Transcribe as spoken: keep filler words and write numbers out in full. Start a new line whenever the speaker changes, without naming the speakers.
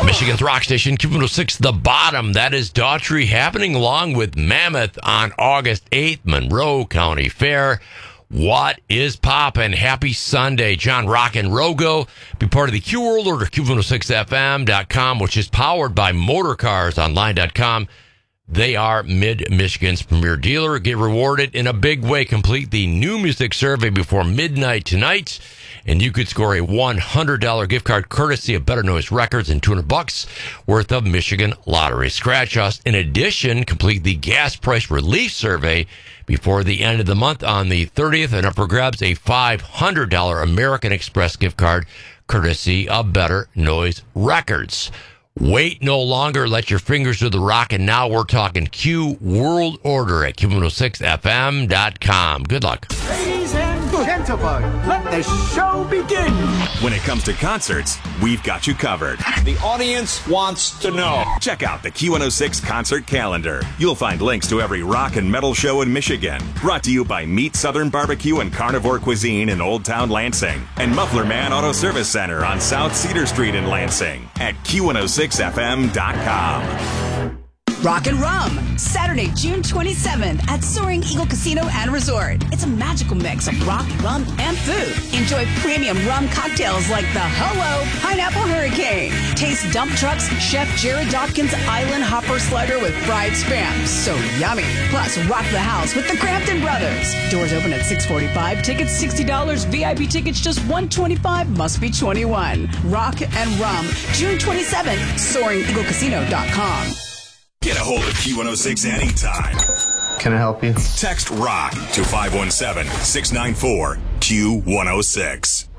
Michigan's rock station, Q one oh six, The Bottom. That is Daughtry, happening along with Mammoth on August eighth, Monroe County Fair. What is poppin'? Happy Sunday. John Rock and Rogo. Be part of the Q World Order, Q one oh six F M dot com, which is powered by motorcars online dot com. They are Mid-Michigan's premier dealer. Get rewarded in a big way. Complete the new music survey before midnight tonight, and you could score a one hundred dollars gift card courtesy of Better Noise Records and two hundred bucks worth of Michigan Lottery Scratch Us. In addition, complete the gas price relief survey before the end of the month on the thirtieth, and up for grabs a five hundred dollars American Express gift card courtesy of Better Noise Records. Wait no longer. Let your fingers do the rock. And now we're talking Q World Order at Q one oh six F M dot com. Good luck.
Ladies and gentlemen, let the show begin.
When it comes to concerts, we've got you covered.
The audience wants to know.
Check out the Q one oh six concert calendar. You'll find links to every rock and metal show in Michigan. Brought to you by Meat Southern Barbecue and Carnivore Cuisine in Old Town Lansing. And Muffler Man Auto Service Center on South Cedar Street in Lansing. At Q one oh six F M dot com.
Rock and Rum, Saturday, June twenty-seventh at Soaring Eagle Casino and Resort. It's a magical mix of rock, rum, and food. Enjoy premium rum cocktails like the Hello Pineapple Hurricane. Taste Dump Truck's Chef Jared Dawkins Island Hopper Slider with fried spam. So yummy. Plus, rock the house with the Crampton Brothers. Doors open at six forty-five. Tickets sixty dollars. V I P tickets just one hundred twenty-five dollars. Must be twenty-one. Rock and Rum, June twenty-seventh, soaring eagle casino dot com.
Get a hold of Q one oh six anytime.
Can I help you?
Text ROCK to five one seven, six nine four, Q one oh six.